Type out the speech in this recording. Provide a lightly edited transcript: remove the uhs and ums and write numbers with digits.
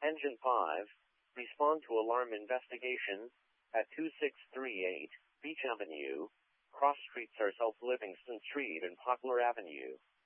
Engine 5, respond to alarm investigation at 2638 Beach Avenue, cross streets are South Livingston Street and Poplar Avenue.